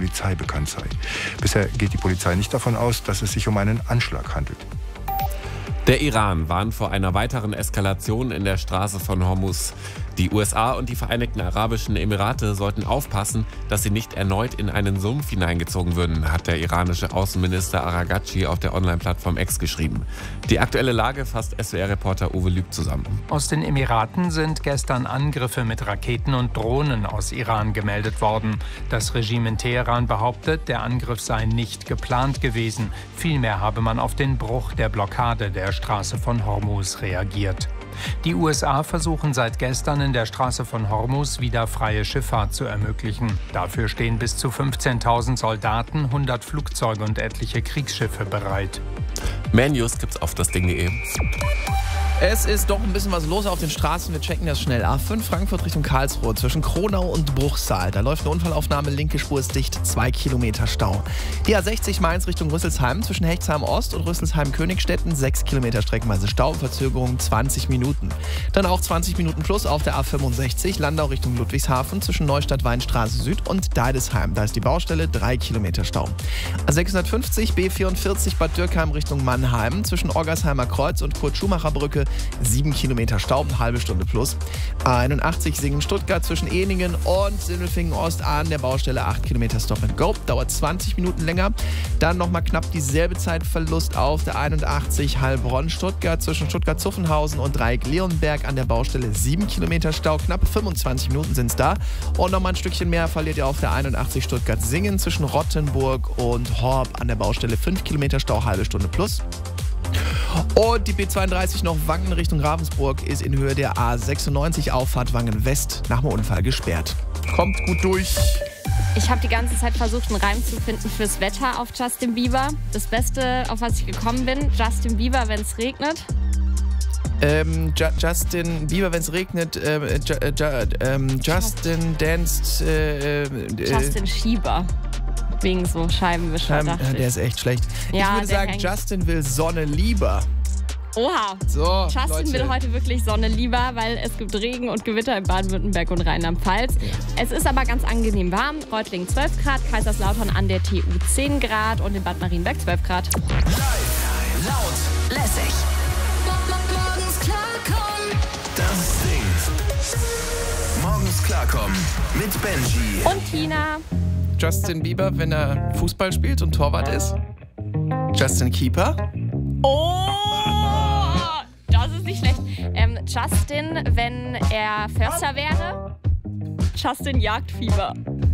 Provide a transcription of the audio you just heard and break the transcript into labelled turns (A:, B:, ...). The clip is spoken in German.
A: Polizei bekannt sei. Bisher geht die Polizei nicht davon aus, dass es sich um einen Anschlag handelt.
B: Der Iran warnt vor einer weiteren Eskalation in der Straße von Hormuz. Die USA und die Vereinigten Arabischen Emirate sollten aufpassen, dass sie nicht erneut in einen Sumpf hineingezogen würden, hat der iranische Außenminister Araghchi auf der Online-Plattform X geschrieben. Die aktuelle Lage fasst SWR-Reporter Uwe Lüb zusammen.
C: Aus den Emiraten sind gestern Angriffe mit Raketen und Drohnen aus Iran gemeldet worden. Das Regime in Teheran behauptet, der Angriff sei nicht geplant gewesen. Vielmehr habe man auf den Bruch der Blockade der Straße von Hormuz reagiert. Die USA versuchen seit gestern in der Straße von Hormuz wieder freie Schifffahrt zu ermöglichen. Dafür stehen bis zu 15.000 Soldaten, 100 Flugzeuge und etliche Kriegsschiffe bereit.
B: Mehr News gibt's auf dasding.de.
D: Es ist doch ein bisschen was los auf den Straßen. Wir checken das schnell. A5 Frankfurt Richtung Karlsruhe zwischen Kronau und Bruchsal. Da läuft eine Unfallaufnahme, linke Spur ist dicht, 2 Kilometer Stau. Die A60 Mainz Richtung Rüsselsheim zwischen Hechtsheim Ost und Rüsselsheim Königstetten, 6 Kilometer streckenweise Stau, Verzögerung 20 Minuten. Dann auch 20 Minuten plus auf der A65 Landau Richtung Ludwigshafen zwischen Neustadt Weinstraße Süd und Deidesheim. Da ist die Baustelle, 3 Kilometer Stau. A650 B44 Bad Dürkheim Richtung Mannheim zwischen Orgersheimer Kreuz und Kurt-Schumacher-Brücke, 7 Kilometer Stau, eine halbe Stunde plus. A81 Singen-Stuttgart zwischen Eningen und Sindelfingen-Ost an der Baustelle, 8 Kilometer Stop and Go, dauert 20 Minuten länger. Dann nochmal knapp dieselbe Zeitverlust auf der 81 Heilbronn-Stuttgart zwischen Stuttgart-Zuffenhausen und Dreieck-Leonberg an der Baustelle, 7 Kilometer Stau, knapp 25 Minuten sind es da. Und nochmal ein Stückchen mehr verliert ihr auf der 81 Stuttgart-Singen zwischen Rottenburg und Horb an der Baustelle, 5 Kilometer Stau, halbe Stunde plus. Und die B32 noch Wangen Richtung Ravensburg ist in Höhe der A96 Auffahrt Wangen West nach dem Unfall gesperrt. Kommt gut durch.
E: Ich habe die ganze Zeit versucht, einen Reim zu finden fürs Wetter auf Justin Bieber. Das Beste, auf was ich gekommen bin, Justin Bieber, wenn es regnet.
D: Justin Bieber, wenn es regnet. Justin danced.
E: Justin Schieber. Wegen so Scheibenwischer, dachte ich.
D: Der ist echt schlecht.
E: Ja,
D: ich würde sagen, Justin will Sonne lieber.
E: Oha,
D: so,
E: Justin
D: Leute.
E: will heute wirklich Sonne lieber, weil es gibt Regen und Gewitter in Baden-Württemberg und Rheinland-Pfalz. Ja. Es ist aber ganz angenehm warm. Reutlingen 12 Grad, Kaiserslautern an der TU 10 Grad und in Bad Marienberg 12 Grad.
F: Live, laut, lässig. Morgens klarkommen. Das Ding. Morgens klarkommen mit Benji
E: und Tina.
D: Justin Bieber, wenn er Fußball spielt und Torwart ist. Justin Keeper.
E: Oh, das ist nicht schlecht. Justin, wenn er Förster wäre. Justin Jagdfieber.